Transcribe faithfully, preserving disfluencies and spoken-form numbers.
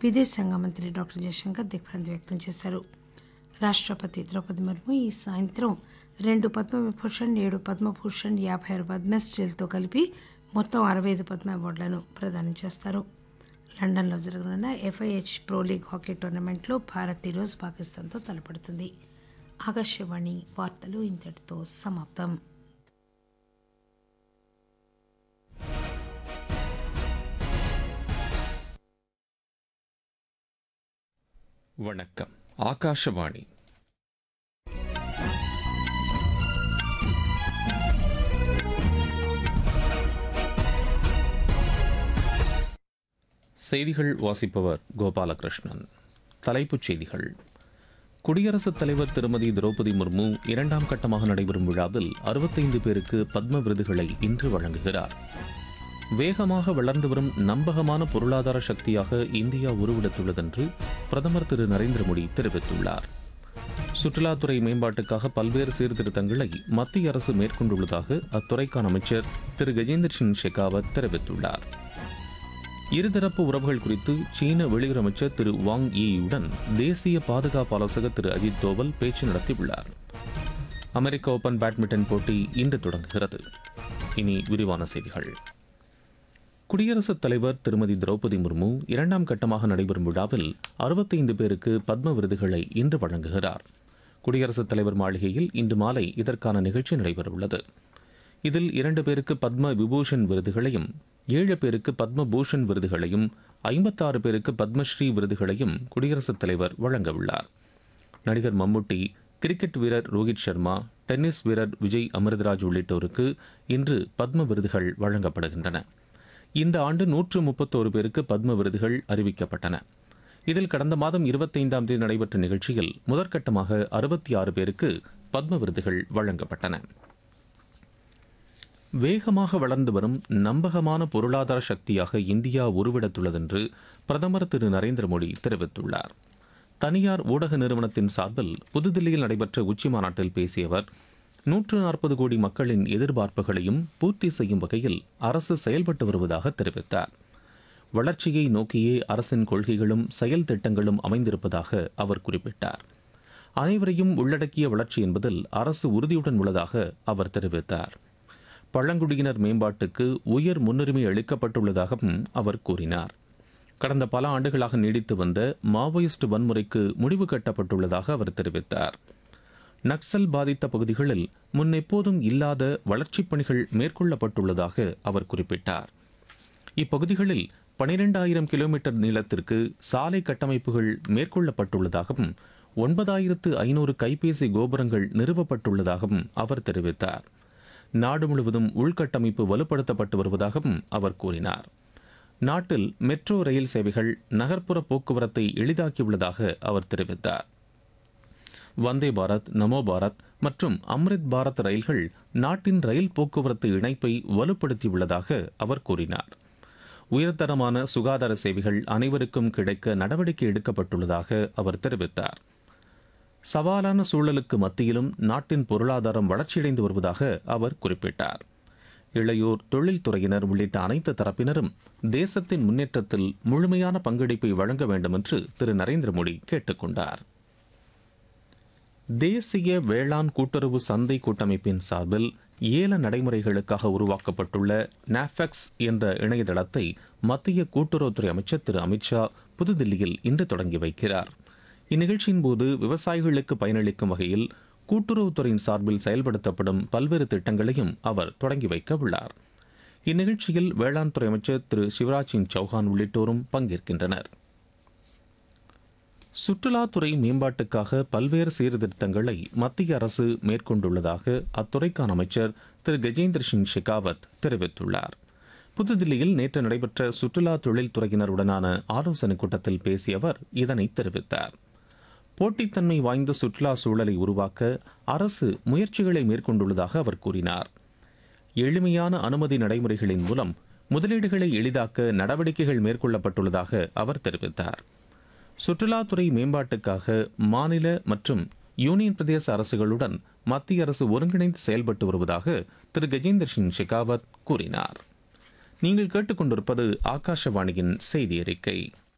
విదేశాంగ మంత్రి డాక్టర్ జయశంకర్ దిగ్భ్రాంతి వ్యక్తం చేశారు. రాష్ట్రపతి ద్రౌపది ముర్ము ఈ సాయంత్రం రెండు పద్మవిభూషణ్, ఏడు పద్మభూషణ్, యాభై ఆరు పద్మశ్రీలతో కలిపి మొత్తం అరవై ఐదు పద్మ అవార్డులను ప్రదానం చేస్తారు. లండన్లో జరగనున్న ఎఫ్ఐహెచ్ ప్రో లీగ్ హాకీ టోర్నమెంట్లో భారత్ ఈరోజు పాకిస్తాన్తో తలపడుతుంది. ఆకాశవాణి వార్తలు ఇంతటితో సమాప్తం. வணக்கம். ஆகாஷவாணி. செய்திகள் வாசிப்பவர் கோபாலகிருஷ்ணன். தலைப்புச் செய்திகள். குடியரசுத் தலைவர் திருமதி திரௌபதி முர்மு இரண்டாம் கட்டமாக நடைபெறும் விழாவில் அறுபத்தைந்து பேருக்கு பத்ம விருதுகளை இன்று வழங்குகிறார். வேகமாக வளர்ந்து வரும் நம்பகமான பொருளாதார சக்தியாக இந்தியா உருவெடுத்துள்ளதென்று பிரதமர் திரு நரேந்திர மோடி தெரிவித்துள்ளார். சுற்றுலாத்துறை மேம்பாட்டுக்காக பல்வேறு சீர்திருத்தங்களை மத்திய அரசு மேற்கொண்டுள்ளதாக அத்துறைக்கான அமைச்சர் திரு கஜேந்திர சிங் ஷெகாவத் தெரிவித்துள்ளார். இருதரப்பு உறவுகள் குறித்து சீன வெளியுறவு அமைச்சர் திரு வாங் யீயுடன் தேசிய பாதுகாப்பு ஆலோசகர் திரு அஜித் தோவல் பேச்சு நடத்தியுள்ளார். அமெரிக்க ஓபன் பேட்மிண்டன் போட்டி இன்று தொடங்குகிறது. இனி விரிவான செய்திகள். குடியரசுத் தலைவர் திருமதி திரௌபதி முர்மு இரண்டாம் கட்டமாக நடைபெறும் விழாவில் அறுபத்தைந்து பேருக்கு பத்ம விருதுகளை இன்று வழங்குகிறார். குடியரசுத் தலைவர் மாளிகையில் இன்று மாலை இதற்கான நிகழ்ச்சி நடைபெறவுள்ளது. இதில் இரண்டு பேருக்கு பத்ம விபூஷன் விருதுகளையும், ஏழு பேருக்கு பத்ம பூஷன் விருதுகளையும், ஐம்பத்தாறு பேருக்கு பத்மஸ்ரீ விருதுகளையும் குடியரசுத் தலைவர் வழங்கவுள்ளார். நடிகர் மம்முட்டி, கிரிக்கெட் வீரர் ரோஹித் சர்மா, டென்னிஸ் வீரர் விஜய் அமிர்தராஜ் உள்ளிட்டோருக்கு இன்று பத்ம விருதுகள் வழங்கப்படுகின்றன. இந்த ஆண்டு நூற்று முப்பத்தோரு பேருக்கு பத்ம விருதுகள் அறிவிக்கப்பட்டன. இதில் கடந்த மாதம் இருபத்தைந்தாம் தேதி நடைபெற்ற நிகழ்ச்சியில் முதற்கட்டமாக அறுபத்தி ஆறு பேருக்கு பத்ம விருதுகள் வழங்கப்பட்டன. வேகமாக வளர்ந்து வரும் நம்பகமான பொருளாதார சக்தியாக இந்தியா உருவெடுத்துள்ளதென்று பிரதமர் திரு நரேந்திர மோடி தெரிவித்துள்ளார். தனியார் ஊடக நிறுவனத்தின் சார்பில் புதுதில்லியில் நடைபெற்ற உச்சி மாநாட்டில் பேசிய அவர், நூற்று நாற்பது கோடி மக்களின் எதிர்பார்ப்புகளையும் பூர்த்தி செய்யும் வகையில் அரசு செயல்பட்டு வருவதாக தெரிவித்தார். வளர்ச்சியை நோக்கியே அரசின் கொள்கைகளும் செயல் திட்டங்களும் அமைந்திருப்பதாக அவர் குறிப்பிட்டார். அனைவரையும் உள்ளடக்கிய வளர்ச்சி என்பதில் அரசு உறுதியுடன் உள்ளதாக அவர் தெரிவித்தார். பழங்குடியினர் மேம்பாட்டுக்கு உயர் முன்னுரிமை அளிக்கப்பட்டுள்ளதாகவும் அவர் கூறினார். கடந்த பல ஆண்டுகளாக நீடித்து வந்த மாவோயிஸ்ட் வன்முறைக்கு முடிவு கட்டப்பட்டுள்ளதாக அவர் தெரிவித்தார். நக்சல் பாதித்த பகுதிகளில் முன்னெப்போதும் இல்லாத வளர்ச்சிப் பணிகள் மேற்கொள்ளப்பட்டுள்ளதாக அவர் குறிப்பிட்டார். இப்பகுதிகளில் பனிரெண்டாயிரம் கிலோமீட்டர் நீளத்திற்கு சாலை கட்டமைப்புகள் மேற்கொள்ளப்பட்டுள்ளதாகவும் ஒன்பதாயிரத்து ஐநூறு கைபேசி கோபுரங்கள் நிறுவப்பட்டுள்ளதாகவும் அவர் தெரிவித்தார். நாடு முழுவதும் உள்கட்டமைப்பு வலுப்படுத்தப்பட்டு வருவதாகவும் அவர் கூறினார். நாட்டில் மெட்ரோ ரயில் சேவைகள் நகர்ப்புற போக்குவரத்தை எளிதாக்கியுள்ளதாக அவர் தெரிவித்தார். வந்தே பாரத், நமோ பாரத் மற்றும் அம்ரித் பாரத் ரயில்கள் நாட்டின் ரயில் போக்குவரத்து இணைப்பை வலுப்படுத்தியுள்ளதாக அவர் கூறினார். உயர்தரமான சுகாதார சேவைகள் அனைவருக்கும் கிடைக்க நடவடிக்கை எடுக்கப்பட்டுள்ளதாக அவர் தெரிவித்தார். சவாலான சூழலுக்கு மத்தியிலும் நாட்டின் பொருளாதாரம் வளர்ச்சியடைந்து வருவதாக அவர் குறிப்பிட்டார். இளையோர், தொழில்துறையினர் உள்ளிட்ட அனைத்து தரப்பினரும் தேசத்தின் முன்னேற்றத்தில் முழுமையான பங்களிப்பை வழங்க வேண்டும் என்று திரு நரேந்திர மோடி கேட்டுக் கொண்டார். தேசிய வேளாண் கூட்டுறவு சந்தை கூட்டமைப்பின் சார்பில் ஏல நடைமுறைகளுக்காக உருவாக்கப்பட்டுள்ள நாஃபெக்ஸ் என்ற இணையதளத்தை மத்திய கூட்டுறவுத்துறை அமைச்சர் திரு அமித்ஷா புதுதில்லியில் இன்று தொடங்கி வைக்கிறார். இந்நிகழ்ச்சியின் போது விவசாயிகளுக்கு பயனளிக்கும் வகையில் கூட்டுறவுத்துறையின் சார்பில் செயல்படுத்தப்படும் பல்வேறு திட்டங்களையும் அவர் தொடங்கி வைக்க உள்ளார். இந்நிகழ்ச்சியில் வேளாண் துறை அமைச்சர் திரு சிவராஜ் சிங் சௌஹான் உள்ளிட்டோரும் பங்கேற்கின்றனர். சுற்றுலாத்துறை மேம்பாட்டுக்காக பல்வேறு சீர்திருத்தங்களை மத்திய அரசு மேற்கொண்டுள்ளதாக அத்துறைக்கான அமைச்சர் திரு கஜேந்திர சிங் ஷெகாவத் தெரிவித்துள்ளார். புதுதில்லியில் நேற்று நடைபெற்ற சுற்றுலா தொழில்துறையினருடனான ஆலோசனைக் கூட்டத்தில் பேசிய அவர் இதனை தெரிவித்தார். போட்டித்தன்மை வாய்ந்த சுற்றுலா சூழலை உருவாக்க அரசு முயற்சிகளை மேற்கொண்டுள்ளதாக அவர் கூறினார். எளிமையான அனுமதி நடைமுறைகளின் மூலம் முதலீடுகளை எளிதாக்க நடவடிக்கைகள் மேற்கொள்ளப்பட்டுள்ளதாக அவர் தெரிவித்தார். சுற்றுலாத்துறை மேம்பாட்டுக்காக மாநில மற்றும் யூனியன் பிரதேச அரசுகளுடன் மத்திய அரசு ஒருங்கிணைந்து செயல்பட்டு வருவதாக திரு கஜேந்திர சிங் ஷெகாவத் கூறினார். நீங்கள் கேட்டுக்கொண்டிருப்பது ஆகாஷவாணியின் செய்தி அறிக்கை.